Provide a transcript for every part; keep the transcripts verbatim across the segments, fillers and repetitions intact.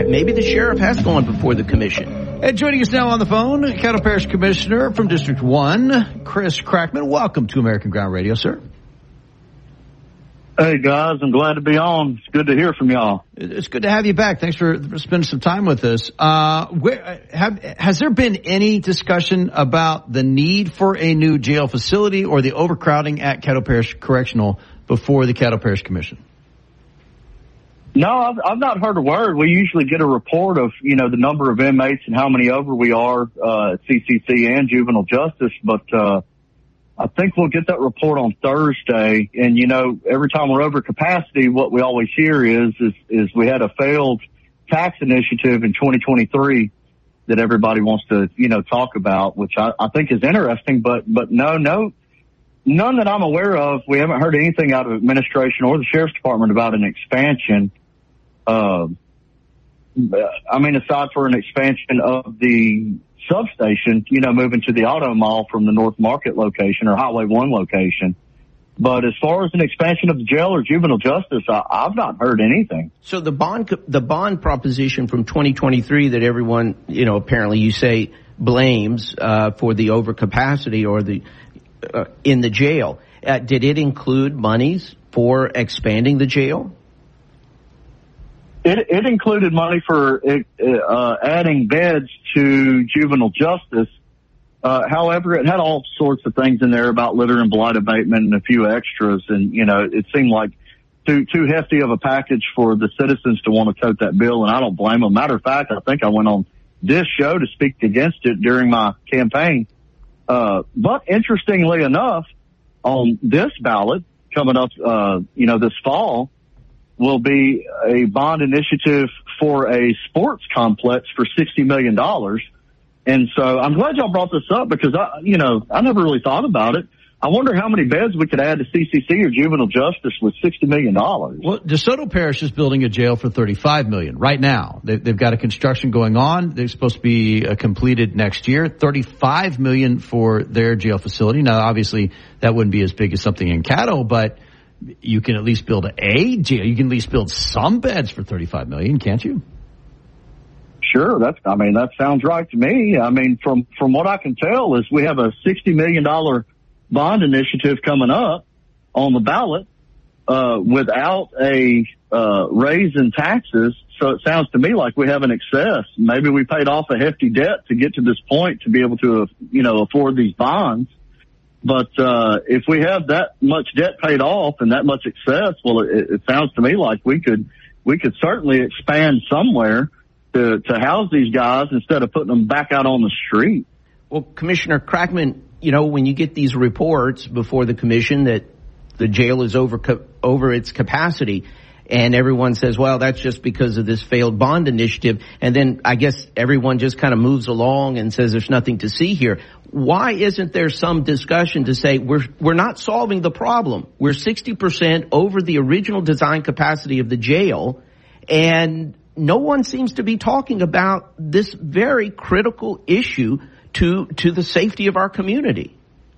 maybe the sheriff has gone before the commission. And joining us now on the phone, Caddo Parish Commissioner from District one, Chris Crackman. Welcome to American Ground Radio, sir. Hey, guys, I'm glad to be on. It's good to hear from y'all. It's good to have you back. Thanks for, for spending some time with us. Uh, where, have, has there been any discussion about the need for a new jail facility or the overcrowding at Caddo Parish Correctional before the Caddo Parish Commission? No, I've, I've not heard a word. We usually get a report of, you know, the number of inmates and how many over we are uh, at C C C and juvenile justice, but uh I think we'll get that report on Thursday. And, you know, every time we're over capacity, what we always hear is, is, is we had a failed tax initiative in twenty twenty-three that everybody wants to, you know, talk about, which I, I think is interesting. But, but no, no, none that I'm aware of. We haven't heard anything out of administration or the sheriff's department about an expansion. Uh, I mean, aside for an expansion of the substation, you know, moving to the auto mall from the North Market location or Highway one location. But as far as an expansion of the jail or juvenile justice, I, I've not heard anything. So the bond, the bond proposition from twenty twenty-three that everyone, you know, apparently you say blames, uh, for the overcapacity or the, uh, in the jail, uh, did it include monies for expanding the jail? It, it included money for uh, adding beds to juvenile justice. Uh, however, it had all sorts of things in there about litter and blight abatement and a few extras. And, you know, it seemed like too, too hefty of a package for the citizens to want to tote that bill. And I don't blame them. Matter of fact, I think I went on this show to speak against it during my campaign. Uh, but interestingly enough, on this ballot coming up, uh, you know, this fall, will be a bond initiative for a sports complex for sixty million dollars. And so I'm glad y'all brought this up because I, you know, I never really thought about it. I wonder how many beds we could add to C C C or juvenile justice with sixty million dollars. Well, DeSoto Parish is building a jail for thirty-five million dollars right now. They, they've got a construction going on. They're supposed to be uh, completed next year. thirty-five million dollars for their jail facility. Now, obviously, that wouldn't be as big as something in Caddo, but you can at least build a jail. You can at least build some beds for thirty-five million dollars, can't you? Sure. That's, I mean, that sounds right to me. I mean, from, from what I can tell is we have a sixty million dollars bond initiative coming up on the ballot, uh, without a, uh, raise in taxes. So it sounds to me like we have an excess. Maybe we paid off a hefty debt to get to this point to be able to, uh, you know, afford these bonds. But, uh, if we have that much debt paid off and that much excess, well, it, it sounds to me like we could, we could certainly expand somewhere to, to house these guys instead of putting them back out on the street. Well, Commissioner Crackman, you know, when you get these reports before the commission that the jail is over, over its capacity, and everyone says, well, that's just because of this failed bond initiative. And then I guess everyone just kind of moves along and says there's nothing to see here. Why isn't there some discussion to say we're we're not solving the problem? We're sixty percent over the original design capacity of the jail, and no one seems to be talking about this very critical issue to to the safety of our community.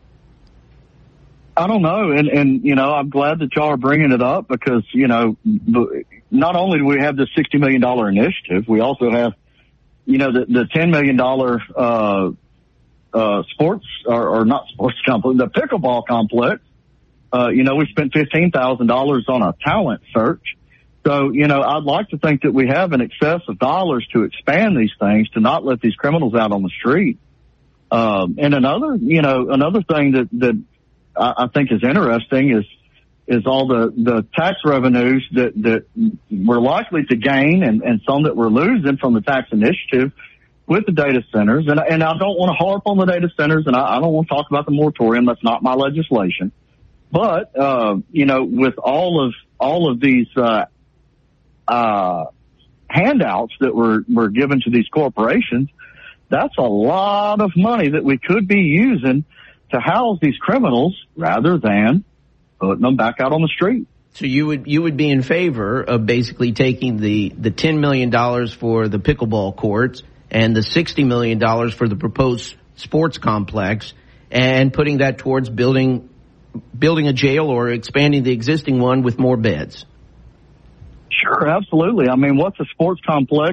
I don't know. And, and, you know, I'm glad that y'all are bringing it up because, you know, not only do we have this sixty million dollars initiative, we also have, you know, the, the ten million dollars, uh, uh, sports or, or not sports complex, the pickleball complex. Uh, you know, we spent fifteen thousand dollars on a talent search. So, you know, I'd like to think that we have an excess of dollars to expand these things, to not let these criminals out on the street. Um, and another, you know, another thing that, that, I think is interesting is is all the, the tax revenues that, that we're likely to gain and, and some that we're losing from the tax initiative with the data centers. And, and I don't want to harp on the data centers, and I, I don't want to talk about the moratorium. That's not my legislation. But, uh, you know, with all of all of these uh, uh, handouts that were, were given to these corporations, that's a lot of money that we could be using to house these criminals rather than putting them back out on the street. So you would you would be in favor of basically taking the, the ten million dollars for the pickleball courts and the sixty million dollars for the proposed sports complex and putting that towards building building a jail or expanding the existing one with more beds? Sure, absolutely. I mean, what's a sports complex